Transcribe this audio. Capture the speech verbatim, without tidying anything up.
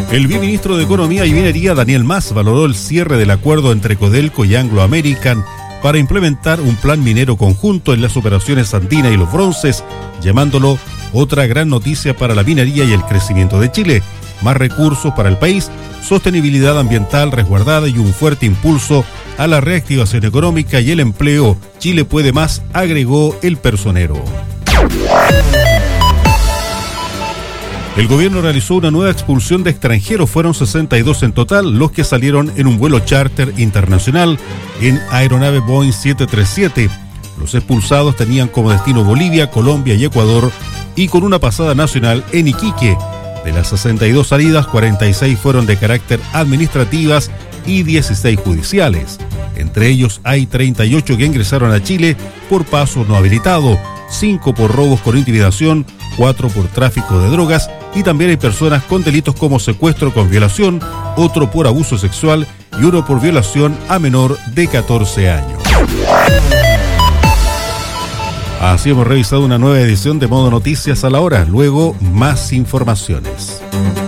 El viceministro de Economía y Minería, Daniel Mas, valoró el cierre del acuerdo entre Codelco y Anglo American para implementar un plan minero conjunto en las operaciones andinas y los bronces, llamándolo otra gran noticia para la minería y el crecimiento de Chile. Más recursos para el país, sostenibilidad ambiental resguardada y un fuerte impulso a la reactivación económica y el empleo. Chile puede más, agregó el personero. El gobierno realizó una nueva expulsión de extranjeros, fueron sesenta y dos en total los que salieron en un vuelo charter internacional en aeronave Boeing siete treinta y siete. Los expulsados tenían como destino Bolivia, Colombia y Ecuador y con una pasada nacional en Iquique. De las sesenta y dos salidas, cuarenta y seis fueron de carácter administrativas y dieciséis judiciales. Entre ellos hay treinta y ocho que ingresaron a Chile por paso no habilitado, cinco por robos con intimidación, cuatro por tráfico de drogas y también hay personas con delitos como secuestro con violación, otro por abuso sexual y uno por violación a menor de catorce años. Así hemos revisado una nueva edición de Modo Noticias a la hora. Luego, más informaciones.